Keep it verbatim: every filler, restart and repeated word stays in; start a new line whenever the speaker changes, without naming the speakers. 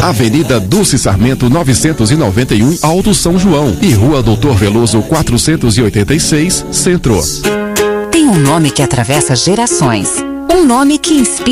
Avenida Dulce Sarmento novecentos e noventa e um, Alto São João, e Rua Doutor Veloso quatrocentos e oitenta e seis, Centro.
Tem um nome que atravessa gerações. Um nome que inspira